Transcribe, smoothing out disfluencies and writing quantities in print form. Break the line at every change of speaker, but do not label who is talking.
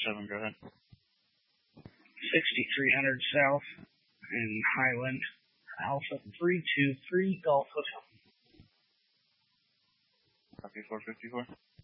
407, go ahead.
6300 South in Highland, Alpha 323 Golf Hotel.
Copy 454.